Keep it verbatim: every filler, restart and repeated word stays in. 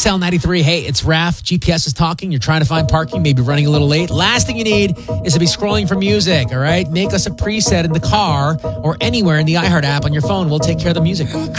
X L ninety-three. Hey, it's Raph. G P S is talking. You're trying to find parking, maybe running a little late. Last thing you need is to be scrolling for music, all right? Make us a preset in the car or anywhere in the iHeart app on your phone. We'll take care of the music.